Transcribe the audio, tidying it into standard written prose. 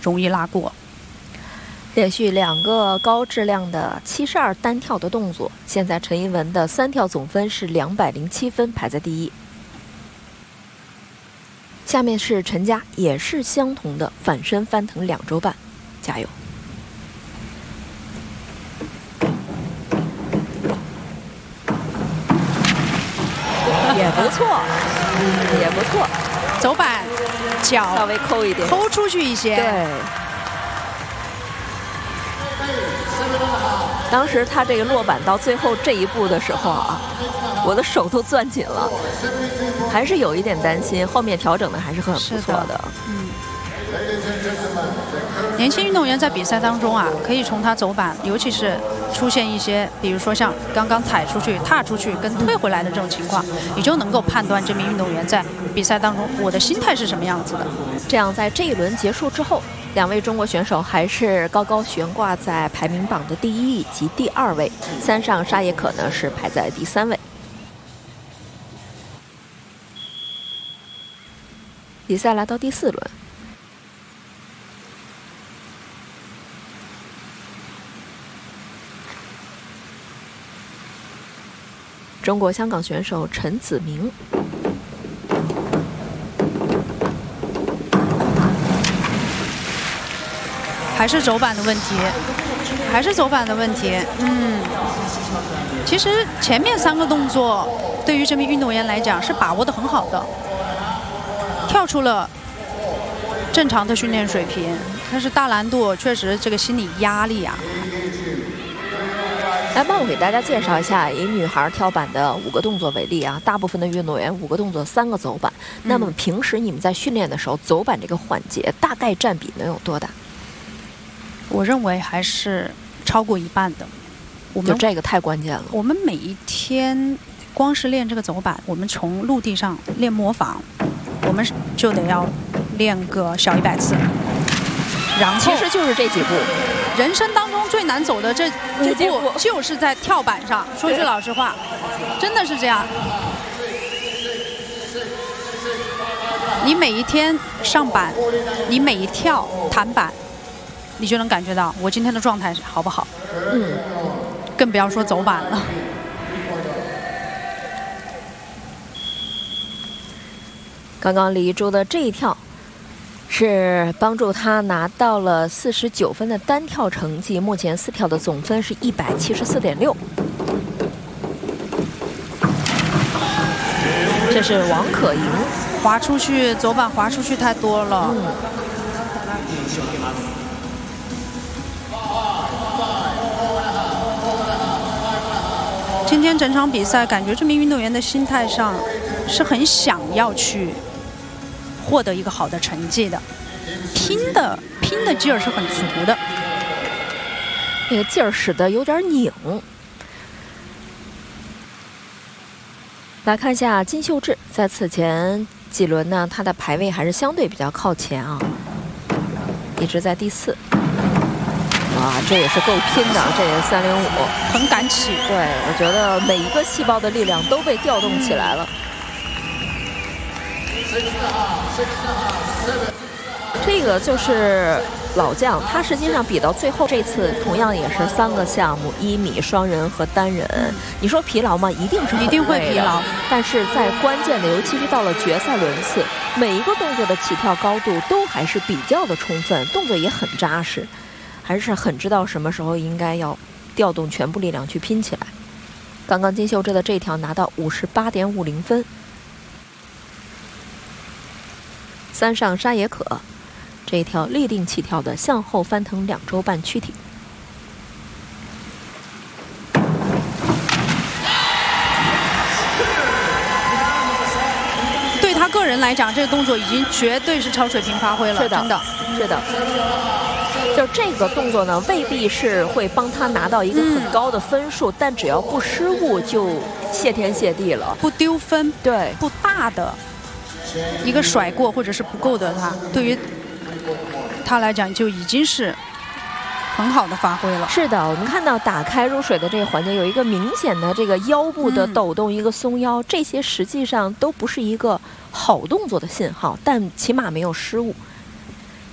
容易拉过。 连续2个高质量的72单跳的动作，现在陈一文的3跳总分是207分，排在第1。下面是陈佳，也是相同的反身翻腾2周半，加油！也不错，也不错， 走板脚稍微抠一点， 抠出去一些。 对。当时他这个落板到最后这一步的时候啊，我的手都攥紧了，还是有一点担心。后面调整的还是很不错的。 年轻运动员在比赛当中啊，可以从他走板，尤其是出现一些，比如说像刚刚踩出去、踏出去跟退回来的这种情况，你就能够判断这名运动员在比赛当中我的心态是什么样子的。 这样在这一轮结束之后，2位中国选手还是高高悬挂在排名榜的第1以及第2位，三上沙耶可呢是排在第3位。比赛来到第4轮。中国香港选手陈子明， 还是走板的问题，还是走板的问题。其实前面3个动作对于这名运动员来讲是把握得很好的，跳出了正常的训练水平，但是大难度确实这个心理压力啊。 来，帮我给大家介绍一下，以女孩跳板的5个动作为例啊，大部分的运动员5个动作3个走板。那么平时你们在训练的时候，走板这个环节大概占比能有多大？ 我认为还是超过1半的。 就这个太关键了。 我们每一天光是练这个走板，我们从陆地上练模仿，我们就得要练个小100次。然后其实就是这几步。 人生当中最难走的这5步，就是在跳板上。说句老实话，真的是这样。你每一天上板，你每一跳弹板，你就能感觉到我今天的状态好不好。更不要说走板了。 刚刚李一珠的这一跳是帮助他拿到了49分的单跳成绩，目前4跳的总分是174.6。这是王可盈， 滑出去走板滑出去太多了。今天整场比赛，感觉这名运动员的心态上是很想要去获得一个好的成绩的，拼的劲儿是很足的， 那个劲儿使得有点拧。来看一下金秀智，在此前几轮呢，他的排位还是相对比较靠前啊，一直在第4。哇，这也是够拼的，这也是305， 很敢起。 对，我觉得每一个细胞的力量都被调动起来了。这个就是老将，他实际上比到最后这次同样也是3个项目，1米、双人和单人。你说疲劳吗？一定是一定会疲劳， 但是在关键的，尤其是到了决赛轮次，每一个动作的起跳高度都还是比较的充分，动作也很扎实，还是很知道什么时候应该要调动全部力量去拼起来。刚刚金秀智的这条拿到58.50分。三上沙耶可这一条立定起跳的向后翻腾2周半躯体。 对他个人来讲，这个动作已经绝对是超水平发挥了， 是的， 真的， 是的。就这个动作呢，未必是会帮他拿到一个很高的分数，但只要不失误，就谢天谢地了， 不丢分， 对， 不大的一个甩过或者是不够的他，对于他来讲就已经是很好的发挥了。 是的，我们看到打开入水的这个环节有一个明显的这个腰部的抖动，一个松腰，这些实际上都不是一个好动作的信号，但起码没有失误。